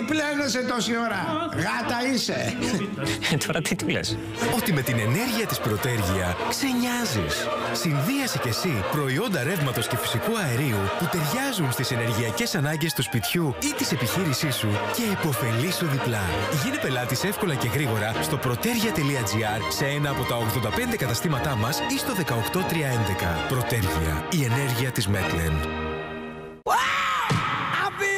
πλένεσαι τόση ώρα? Γάτα είσαι. Τώρα τι του λες? Ότι με την ενέργεια της Πρωτέργεια ξενιάζεις. Συνδύασε κι εσύ προϊόντα ρεύματος και φυσικού αερίου που ταιριάζουν στις ενεργειακές ανάγκες του σπιτιού ή της επιχείρησής σου και επωφελήσου διπλά. Γίνε πελάτης εύκολα και γρήγορα στο protergia.gr, σε ένα από τα 85 καταστήματά μας ή στο 18311. Πρωτέργεια. Η ενέργεια της Metlen.